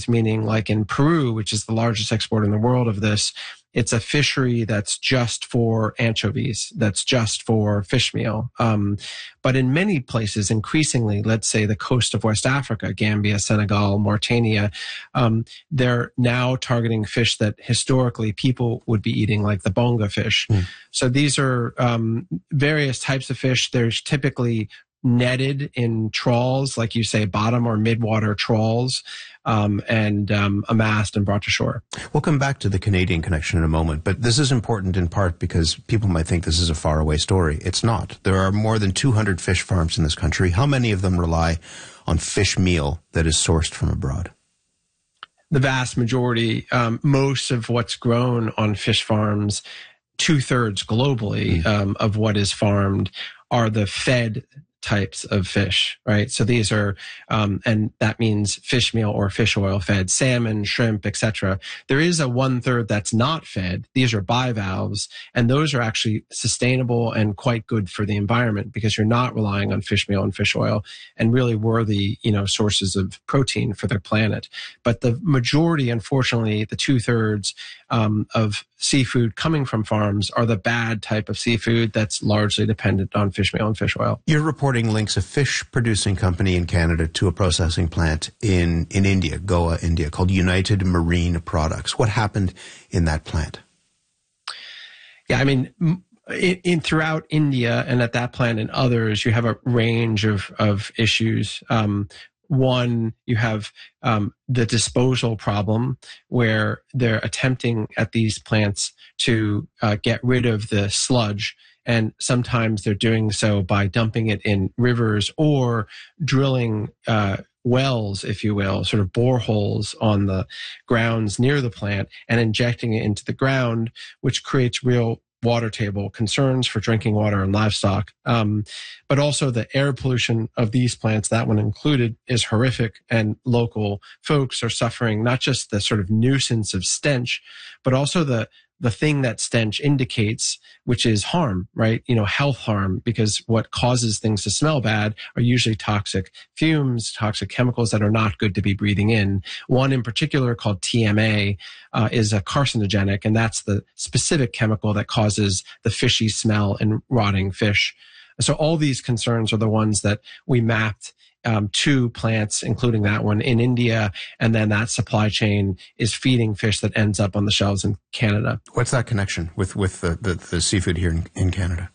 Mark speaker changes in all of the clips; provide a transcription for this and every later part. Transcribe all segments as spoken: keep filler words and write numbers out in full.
Speaker 1: fisheries, meaning like in Peru, which is the largest exporter in the world of this, it's a fishery that's just for anchovies, that's just for fish meal. Um, but in many places, increasingly, let's say the coast of West Africa, Gambia, Senegal, Mauritania, um, they're now targeting fish that historically people would be eating, like the bonga fish. Mm. So these are um, various types of fish. There's typically netted in trawls, like you say, bottom or mid-water trawls, um, and um, amassed and brought to shore.
Speaker 2: We'll come back to the Canadian connection in a moment, but this is important in part because people might think this is a faraway story. It's not. There are more than two hundred fish farms in this country. How many of them rely on fish meal that is sourced from abroad?
Speaker 1: The vast majority. Um, most of what's grown on fish farms, two-thirds globally, mm. um, of what is farmed are the fed types of fish, right? So these are, um, and that means fish meal or fish oil fed, salmon, shrimp, et cetera. There is a one third that's not fed. These are bivalves, and those are actually sustainable and quite good for the environment because you're not relying on fish meal and fish oil and really worthy, you know, sources of protein for the planet. But the majority, unfortunately, the two thirds um, of seafood coming from farms are the bad type of seafood that's largely dependent on fish meal and fish oil.
Speaker 2: You're reporting links a fish producing company in Canada to a processing plant in, in India, Goa, India, called United Marine Products. What happened in that plant?
Speaker 1: Yeah, I mean, in, in throughout India and at that plant and others, you have a range of, of issues. Um, One, you have um, the disposal problem where they're attempting at these plants to uh, get rid of the sludge. And sometimes they're doing so by dumping it in rivers or drilling uh, wells, if you will, sort of boreholes on the grounds near the plant and injecting it into the ground, which creates real water table concerns for drinking water and livestock. Um, but also the air pollution of these plants, that one included, is horrific. And local folks are suffering not just the sort of nuisance of stench, but also the the thing that stench indicates, which is harm, right? You know, health harm, because what causes things to smell bad are usually toxic fumes, toxic chemicals that are not good to be breathing in. One in particular called T M A uh, is a carcinogenic, and that's the specific chemical that causes the fishy smell in rotting fish. So all these concerns are the ones that we mapped Um, to plants, including that one in India, and then that supply chain is feeding fish that ends up on the shelves in Canada.
Speaker 2: What's that connection with with the, the, the seafood here in, in Canada?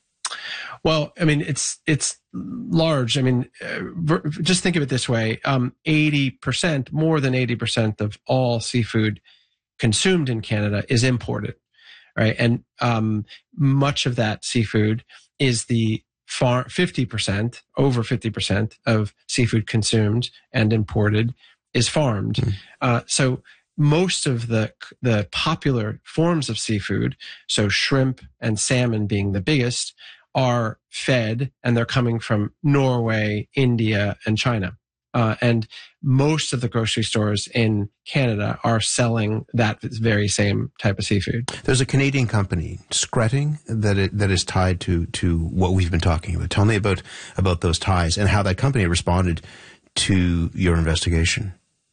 Speaker 1: Well, I mean, it's it's large. I mean, uh, just think of it this way: um, eighty percent, more than eighty percent of all seafood consumed in Canada is imported, right? And um, much of that seafood is the Far fifty percent, over fifty percent of seafood consumed and imported is farmed. Mm. Uh, so most of the the popular forms of seafood, so shrimp and salmon being the biggest, are fed, and they're coming from Norway, India, and China. Uh, and most of the grocery stores in Canada are selling that very same type of seafood.
Speaker 2: There's a Canadian company, Skretting, that it, that is tied to to what we've been talking about. Tell me about about those ties and how that company responded to your investigation.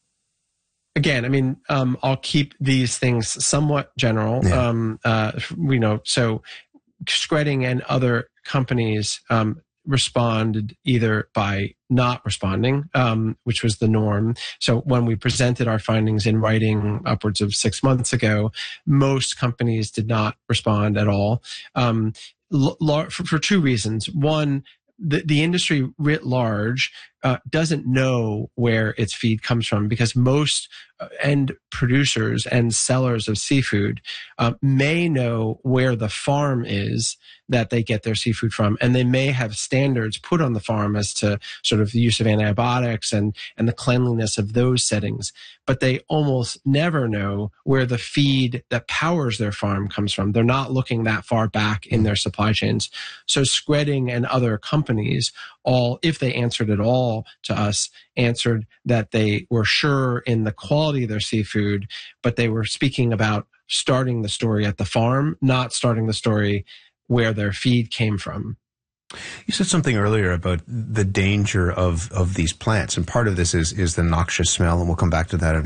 Speaker 1: Again, I mean, um, I'll keep these things somewhat general. Yeah. Um, uh, you know, so Skretting and other companies um, responded either by not responding, um, which was the norm. So when we presented our findings in writing upwards of six months ago, most companies did not respond at all, um, l- for, for two reasons. One, the, the industry writ large uh, doesn't know where its feed comes from, because most end producers and sellers of seafood uh, may know where the farm is that they get their seafood from, and they may have standards put on the farm as to sort of the use of antibiotics and and the cleanliness of those settings, but they almost never know where the feed that powers their farm comes from. They're not looking that far back in their supply chains. So Skretting and other companies, all, if they answered at all to us, answered that they were sure in the quality of their seafood, but they were speaking about starting the story at the farm, not starting the story where their feed came from.
Speaker 2: You said something earlier about the danger of, of these plants, and part of this is, is the noxious smell, and we'll come back to that in